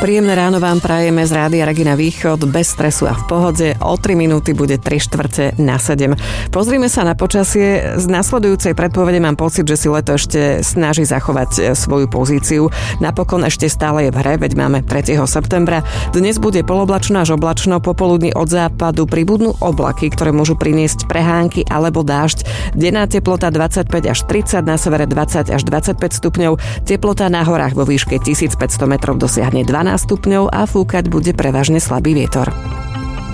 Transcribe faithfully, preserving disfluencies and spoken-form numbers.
Príjemné ráno vám prajeme z Rádia Regina Východ, bez stresu a v pohode. O tri minúty bude tri štvrte na sedem. Pozrime sa na počasie. Z nasledujúcej predpovede mám pocit, že si leto ešte snaží zachovať svoju pozíciu. Napokon ešte stále je v hre, veď máme tretieho septembra. Dnes bude poloblačno až oblačno, popoludní od západu pribudnú oblaky, ktoré môžu priniesť prehánky alebo dážď. Denná teplota dvadsaťpäť až tridsať, na severe dvadsať až dvadsaťpäť stupňov. Teplota na horách vo výške tisícpäťsto metrov dosiahne dvanásť stupňov a fúkať bude prevažne slabý vietor.